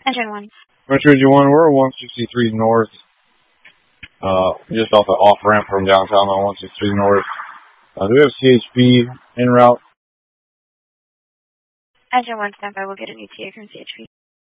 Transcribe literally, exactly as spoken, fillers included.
Engine one. Metro Engine one, we're one sixty-three north. Uh, just off the off ramp from downtown on one sixty-three north. Uh, do we have C H P en route? Engine one, standby. We'll get an E T A from C H P.